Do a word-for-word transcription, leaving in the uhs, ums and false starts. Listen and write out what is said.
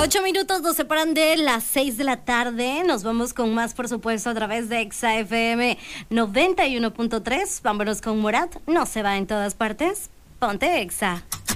Ocho minutos nos separan de las seis de la tarde. Nos vamos con más, por supuesto, a través de Exa F M noventa y uno punto tres. Vámonos con Morat. No se va en todas partes. Ponte Exa.